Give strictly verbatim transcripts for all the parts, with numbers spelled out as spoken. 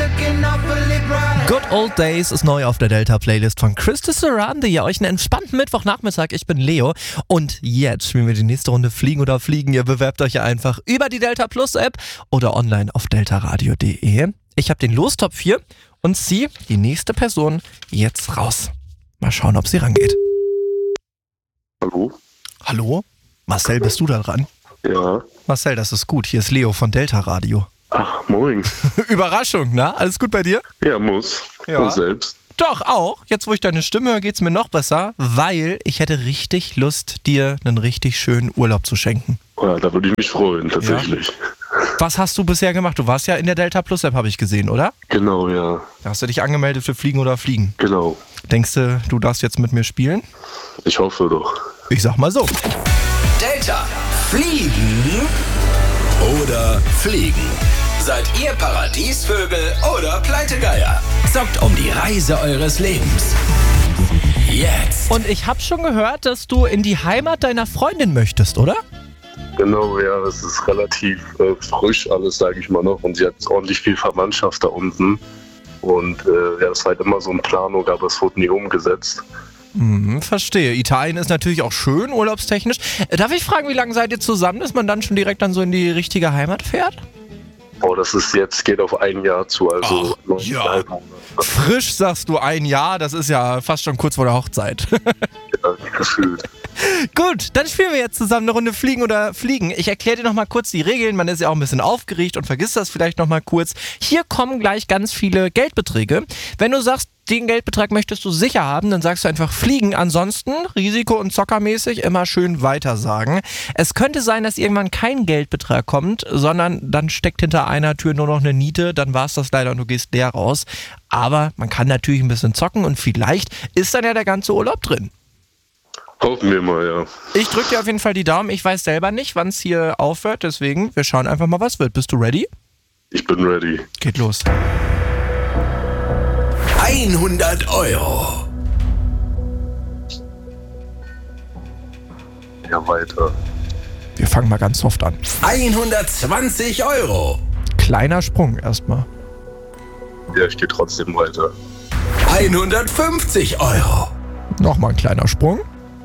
Good Old Days ist neu auf der Delta-Playlist von Krista Sarandon. Ja, euch einen entspannten Mittwochnachmittag. Ich bin Leo und jetzt spielen wir die nächste Runde Fliegen oder Fliegen. Ihr bewerbt euch ja einfach über die Delta Plus App oder online auf deltaradio punkt de. Ich habe den Lostop vier und ziehe die nächste Person jetzt raus. Mal schauen, ob sie rangeht. Hallo? Hallo? Marcel, bist du da dran? Ja. Marcel, das ist gut. Hier ist Leo von Delta Radio. Ach, moin. Überraschung, ne? Alles gut bei dir? Ja, muss. Ja. Und selbst? Doch, auch. Jetzt, wo ich deine Stimme höre, geht's mir noch besser, weil ich hätte richtig Lust, dir einen richtig schönen Urlaub zu schenken. Ja, da würde ich mich freuen, tatsächlich. Ja. Was hast du bisher gemacht? Du warst ja in der Delta Plus App, habe ich gesehen, oder? Genau, ja. Da hast du dich angemeldet für Fliegen oder Fliegen. Genau. Denkst du, du darfst jetzt mit mir spielen? Ich hoffe doch. Ich sag mal so. Delta. Fliegen oder Fliegen? Seid ihr Paradiesvögel oder Pleitegeier? Zockt um die Reise eures Lebens. Jetzt. Und ich habe schon gehört, dass du in die Heimat deiner Freundin möchtest, oder? Genau, ja, es ist relativ äh, frisch alles, sage ich mal noch. Und sie hat ordentlich viel Verwandtschaft da unten. Und äh, ja, das war halt immer so eine Planung, aber es wurde nie umgesetzt. Hm, verstehe. Italien ist natürlich auch schön, urlaubstechnisch. Äh, darf ich fragen, wie lange seid ihr zusammen, dass man dann schon direkt dann so in die richtige Heimat fährt? Oh, das ist jetzt, geht auf ein Jahr zu, also Ach, ja. Frisch sagst du ein Jahr, das ist ja fast schon kurz vor der Hochzeit. Ja, gefühlt. Gut, dann spielen wir jetzt zusammen eine Runde Fliegen oder Fliegen. Ich erkläre dir nochmal kurz die Regeln, man ist ja auch ein bisschen aufgeregt und vergisst das vielleicht nochmal kurz. Hier kommen gleich ganz viele Geldbeträge. Wenn du sagst, den Geldbetrag möchtest du sicher haben, dann sagst du einfach Fliegen. Ansonsten, Risiko- und Zockermäßig, immer schön weiter sagen. Es könnte sein, dass irgendwann kein Geldbetrag kommt, sondern dann steckt hinter einer Tür nur noch eine Niete, dann war es das leider und du gehst leer raus. Aber man kann natürlich ein bisschen zocken und vielleicht ist dann ja der ganze Urlaub drin. Hoffen wir mal, ja. Ich drücke dir auf jeden Fall die Daumen. Ich weiß selber nicht, wann es hier aufhört, deswegen, wir schauen einfach mal, was wird. Bist du ready? Ich bin ready. Geht los. hundert Euro. Ja, weiter. Wir fangen mal ganz soft an. hundertzwanzig Euro. Kleiner Sprung erstmal. Ja, ich gehe trotzdem weiter. hundertfünfzig Euro. Nochmal ein kleiner Sprung.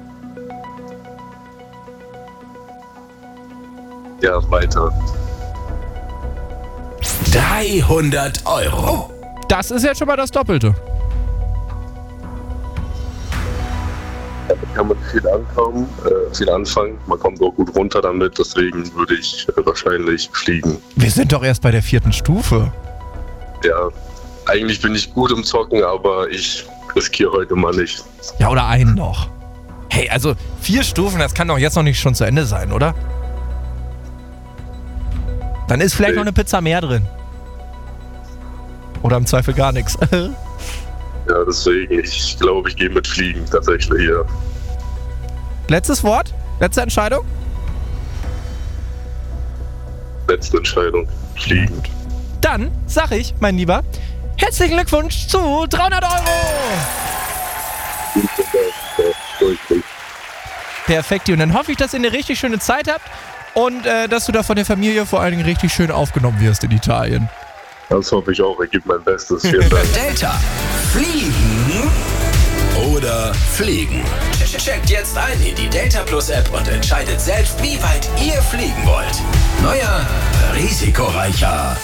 Ja, weiter. dreihundert Euro. Das ist jetzt schon mal das Doppelte. Damit kann man viel ankommen, äh, viel anfangen. Man kommt auch gut runter damit, deswegen würde ich äh, wahrscheinlich fliegen. Wir sind doch erst bei der vierten Stufe. Ja, eigentlich bin ich gut im Zocken, aber ich riskiere heute mal nicht. Ja, oder einen noch. Hey, also vier Stufen, das kann doch jetzt noch nicht schon zu Ende sein, oder? Dann ist vielleicht Nee. noch eine Pizza mehr drin. Oder im Zweifel gar nichts. Ja, deswegen, ich glaube, ich gehe mit Fliegen tatsächlich, ja. Letztes Wort? Letzte Entscheidung? Letzte Entscheidung, Fliegen. Dann sag ich, mein Lieber, herzlichen Glückwunsch zu dreihundert Euro! Perfekt, und dann hoffe ich, dass ihr eine richtig schöne Zeit habt und äh, dass du da von der Familie vor allen Dingen richtig schön aufgenommen wirst in Italien. Das hoffe ich auch, ich gebe mein Bestes. Vielen Dank. Delta. Fliegen oder Fliegen? Checkt jetzt ein in die Delta Plus App und entscheidet selbst, wie weit ihr fliegen wollt. Neuer, risikoreicher